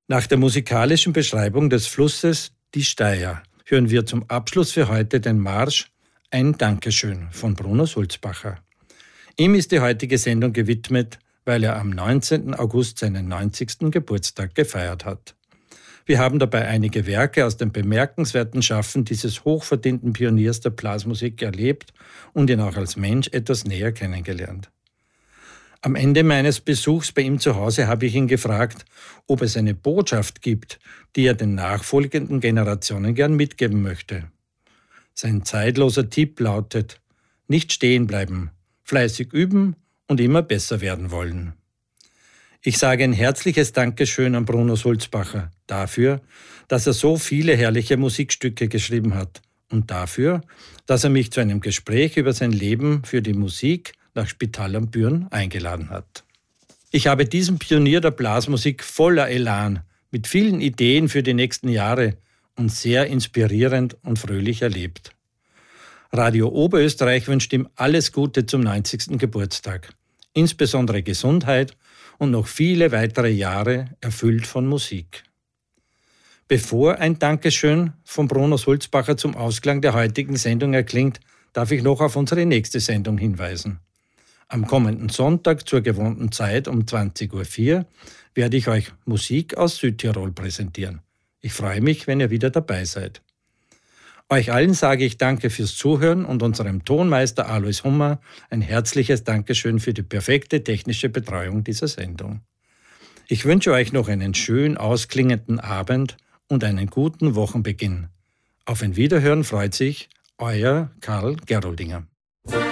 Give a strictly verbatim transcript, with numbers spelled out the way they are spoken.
Nach der musikalischen Beschreibung des Flusses Die Steyr hören wir zum Abschluss für heute den Marsch Ein Dankeschön von Bruno Sulzbacher. Ihm ist die heutige Sendung gewidmet, weil er am neunzehnten August seinen neunzigsten Geburtstag gefeiert hat. Wir haben dabei einige Werke aus dem bemerkenswerten Schaffen dieses hochverdienten Pioniers der Blasmusik erlebt und ihn auch als Mensch etwas näher kennengelernt. Am Ende meines Besuchs bei ihm zu Hause habe ich ihn gefragt, ob es eine Botschaft gibt, die er den nachfolgenden Generationen gern mitgeben möchte. Sein zeitloser Tipp lautet: Nicht stehen bleiben, fleißig üben und immer besser werden wollen. Ich sage ein herzliches Dankeschön an Bruno Sulzbacher dafür, dass er so viele herrliche Musikstücke geschrieben hat und dafür, dass er mich zu einem Gespräch über sein Leben für die Musik nach Spital am Büren eingeladen hat. Ich habe diesen Pionier der Blasmusik voller Elan, mit vielen Ideen für die nächsten Jahre und sehr inspirierend und fröhlich erlebt. Radio Oberösterreich wünscht ihm alles Gute zum neunzigsten Geburtstag, insbesondere Gesundheit und noch viele weitere Jahre erfüllt von Musik. Bevor ein Dankeschön von Bruno Sulzbacher zum Ausklang der heutigen Sendung erklingt, darf ich noch auf unsere nächste Sendung hinweisen. Am kommenden Sonntag zur gewohnten Zeit um zwanzig Uhr vier werde ich euch Musik aus Südtirol präsentieren. Ich freue mich, wenn ihr wieder dabei seid. Euch allen sage ich Danke fürs Zuhören und unserem Tonmeister Alois Hummer ein herzliches Dankeschön für die perfekte technische Betreuung dieser Sendung. Ich wünsche euch noch einen schön ausklingenden Abend und einen guten Wochenbeginn. Auf ein Wiederhören freut sich euer Karl Geroldinger.